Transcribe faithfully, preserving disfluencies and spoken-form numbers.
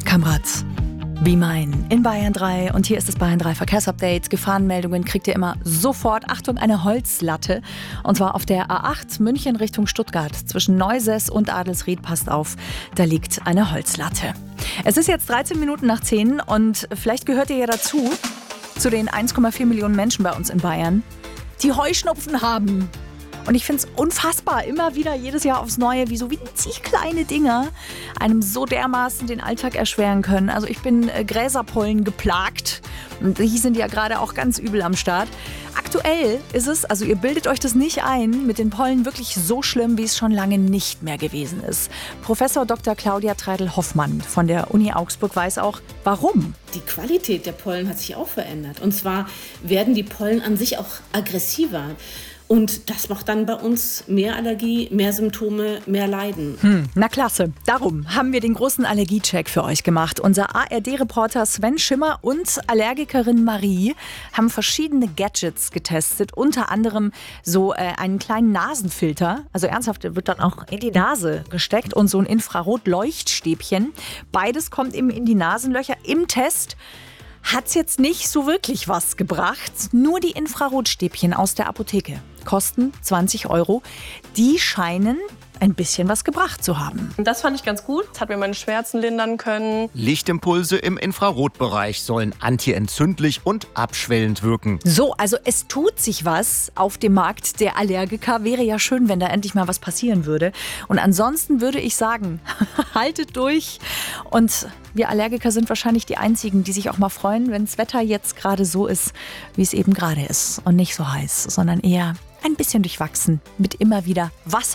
Kamrat, wie mein in Bayern drei. Und hier ist das Bayern drei Verkehrsupdate. Gefahrenmeldungen kriegt ihr immer sofort. Achtung, eine Holzlatte. Und zwar auf der A acht München Richtung Stuttgart. Zwischen Neusäß und Adelsried, passt auf, da liegt eine Holzlatte. Es ist jetzt dreizehn Minuten nach zehn und vielleicht gehört ihr ja dazu, zu den eins Komma vier Millionen Menschen bei uns in Bayern, die Heuschnupfen haben. Und ich finde es unfassbar, immer wieder, jedes Jahr aufs Neue, wie so winzig kleine Dinger einem so dermaßen den Alltag erschweren können. Also ich bin äh, Gräserpollen geplagt und die sind ja gerade auch ganz übel am Start. Aktuell ist es, also ihr bildet euch das nicht ein, mit den Pollen wirklich so schlimm, wie es schon lange nicht mehr gewesen ist. Professor Doktor Claudia Treidel-Hoffmann von der Uni Augsburg weiß auch, warum. Die Qualität der Pollen hat sich auch verändert. Und zwar werden die Pollen an sich auch aggressiver. Und das macht dann bei uns mehr Allergie, mehr Symptome, mehr Leiden. Hm, na klasse. Darum haben wir den großen Allergiecheck für euch gemacht. Unser A R D-Reporter Sven Schimmer und Allergikerin Marie haben verschiedene Gadgets getestet. Unter anderem so äh, einen kleinen Nasenfilter. Also ernsthaft, der wird dann auch in die Nase gesteckt. Und so ein Infrarot-Leuchtstäbchen. Beides kommt eben in die Nasenlöcher. Im Test hat's jetzt nicht so wirklich was gebracht. Nur die Infrarotstäbchen aus der Apotheke kosten zwanzig Euro. Die scheinen ein bisschen was gebracht zu haben. Das fand ich ganz gut. Das hat mir meine Schmerzen lindern können. Lichtimpulse im Infrarotbereich sollen antientzündlich und abschwellend wirken. So, also es tut sich was auf dem Markt der Allergiker. Wäre ja schön, wenn da endlich mal was passieren würde. Und ansonsten würde ich sagen, haltet durch. Und wir Allergiker sind wahrscheinlich die Einzigen, die sich auch mal freuen, wenn das Wetter jetzt gerade so ist, wie es eben gerade ist. Und nicht so heiß, sondern eher ein bisschen durchwachsen mit immer wieder Wasser.